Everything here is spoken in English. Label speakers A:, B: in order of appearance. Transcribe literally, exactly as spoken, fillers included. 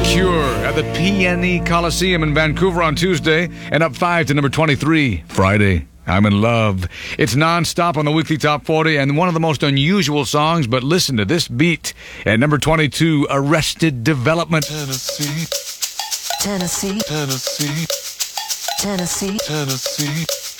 A: Cure at the P N E Coliseum in Vancouver on Tuesday, and up five to number twenty-three Friday. I'm in Love. It's non-stop on the weekly top forty and one of the most unusual songs, but listen to this beat. At number twenty-two, Arrested Development.
B: Tennessee, Tennessee, Tennessee, Tennessee, Tennessee.